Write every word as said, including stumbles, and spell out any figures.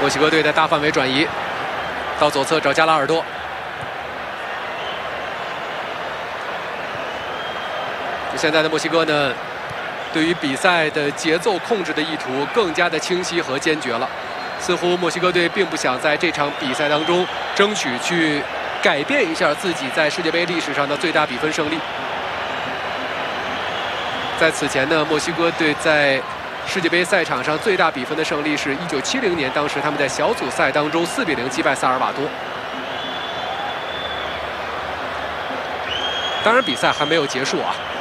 墨西哥队的大范围转移，到左侧找加拉尔多。现在的墨西哥呢，对于比赛的节奏控制的意图更加的清晰和坚决了。似乎墨西哥队并不想在这场比赛当中争取去改变一下自己在世界杯历史上的最大比分胜利。在此前呢，墨西哥队在世界杯赛场上最大比分的胜利是一九七零年，当时他们在小组赛当中四比零击败萨尔瓦多。当然，比赛还没有结束啊。